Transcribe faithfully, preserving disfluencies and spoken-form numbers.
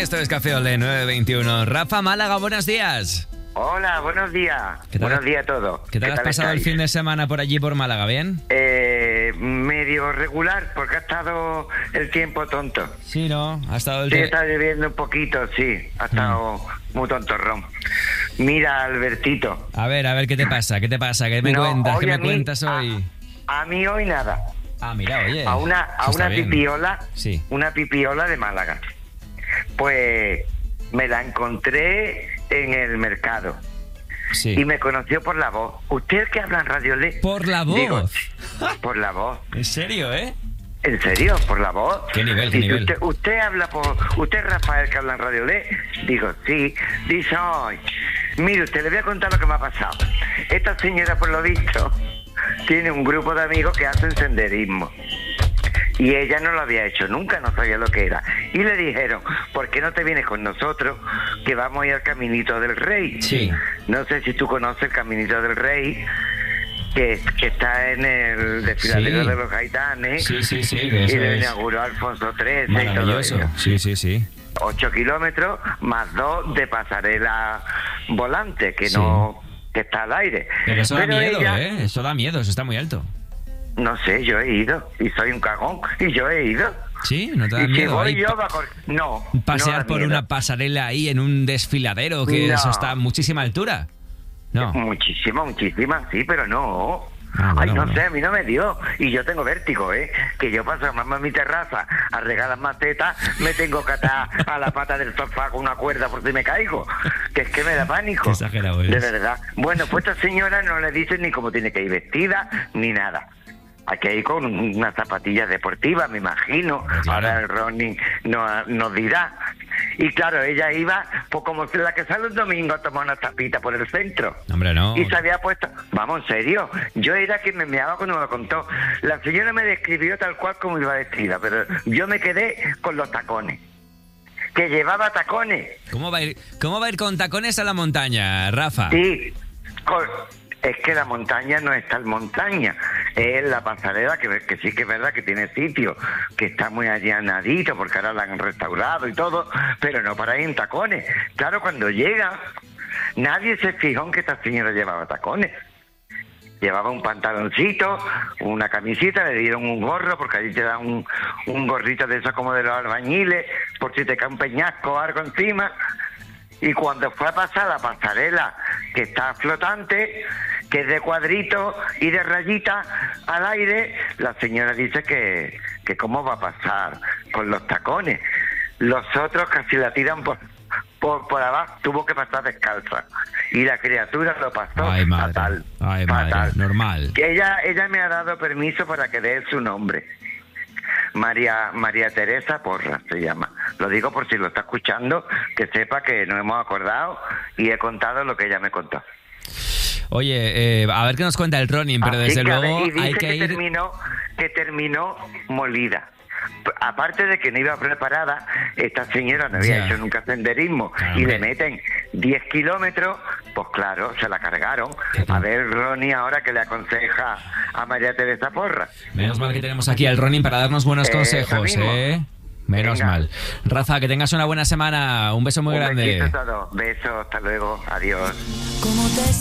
Esto es Café Olé nueve veintiuno. Rafa Málaga, buenos días. Hola, buenos días. Buenos días a todos. ¿Qué tal has pasado el fin de semana por allí, por Málaga? ¿Bien? Eh, medio regular, porque ha estado el tiempo tonto. Sí, ¿no? Ha estado el Sí, te- está lloviendo un poquito, sí. Ha estado mm. muy tontorrón. Mira, Albertito. A ver, a ver, ¿qué te pasa? ¿Qué te pasa? ¿Qué me No, cuentas? hoy ¿Qué me a mí- cuentas hoy? A, a mí hoy nada. Ah, mira, oye. A una, a eso está una bien. pipiola, Sí. una pipiola de Málaga. Pues me la encontré en el mercado. Sí. Y me conoció por la voz. ¿Usted que habla en Radio Le? ¿Por la voz? Digo, por la voz. ¿En serio, eh? ¿En serio? ¿Por la voz? ¿Qué nivel, qué Dice, nivel? Usted, usted habla por... ¿Usted es Rafael que habla en Radio Le? Digo, sí. Dice, ay, mire, usted le voy a contar lo que me ha pasado. Esta señora, por lo visto, tiene un grupo de amigos que hacen senderismo. Y ella no lo había hecho nunca, no sabía lo que era. Y le dijeron, ¿por qué no te vienes con nosotros? Que vamos a ir al Caminito del Rey. Sí. No sé si tú conoces el Caminito del Rey, que, que está en el desfiladero Sí. de los Gaitanes. Sí, sí, sí, que Y eso lo es inauguró Alfonso trece y todo maravilloso. eso. Sí, sí, sí. Ocho kilómetros más dos de pasarela volante, que Sí. no que está al aire. Pero eso da miedo, ella- ¿eh? Eso da miedo, eso está muy alto. No sé, yo he ido, y soy un cagón, y yo he ido. ¿Sí? ¿No te da Y si miedo? voy Ahí yo, pa- va a cor- No, pasear no da por miedo. una pasarela ahí en un desfiladero, que No. eso está a muchísima altura. No. Muchísima, muchísima, sí, pero no. Ah, Ay, bueno, no bueno. sé, a mí no me dio. Y yo tengo vértigo, ¿eh? Que yo paso más en mi terraza a regar las macetas, me tengo que atar a la pata del sofá con una cuerda por si me caigo. Que es que me da pánico. Qué exagerado eres. De verdad. Bueno, pues esta señora no le dice ni cómo tiene que ir vestida, ni nada. Hay que ir con unas zapatillas deportivas, me imagino. Claro. Ahora el Ronnie nos, nos dirá. Y claro, ella iba, pues como la que sale un domingo a tomar una tapita por el centro. Hombre, no. Y se había puesto... Vamos, en serio. Yo era quien me meaba cuando me lo contó. La señora me describió tal cual como iba vestida, pero yo me quedé con los tacones. Que llevaba tacones. ¿Cómo va a ir, cómo va a ir con tacones a la montaña, Rafa? Sí, con- es que la montaña no es tal montaña, es la pasarela, que, que sí que es verdad que tiene sitio, que está muy allanadito, porque ahora la han restaurado y todo, pero no para ir en tacones. Claro, cuando llega, nadie se fijó en que esta señora llevaba tacones. Llevaba un pantaloncito, una camisita, le dieron un gorro, porque allí te dan un, un gorrito de esos como de los albañiles, por si te cae un peñasco o algo encima. Y cuando fue a pasar la pasarela, que está flotante, que es de cuadrito y de rayita al aire, la señora dice que, que cómo va a pasar con los tacones. Los otros casi la tiran por, por, por abajo, tuvo que pasar descalza. Y la criatura lo pasó Ay, madre. fatal. Ay, madre. fatal. Normal. Que ella, ella me ha dado permiso para que dé su nombre. María María Teresa Porra se llama. Lo digo por si lo está escuchando, que sepa que nos hemos acordado y he contado lo que ella me contó. Oye, eh, a ver qué nos cuenta el Ronin, pero Así desde que, a luego ver, y dice hay que, que ir... terminó, que terminó molida. P- Aparte de que no iba preparada, esta señora no había Ya. hecho nunca senderismo Claro, y le hombre. meten diez kilómetros, pues claro, se la cargaron. ¿Qué tal? A ver, Ronnie, ahora que le aconseja a María Teresa Porra. Menos mal que tenemos aquí al Ronin para darnos buenos Eh, consejos, eso mismo. ¿eh? Menos Venga. mal. Rafa, que tengas una buena semana. Un beso muy Un grande. besito a todos. Besos, hasta luego, adiós. ¿Cómo te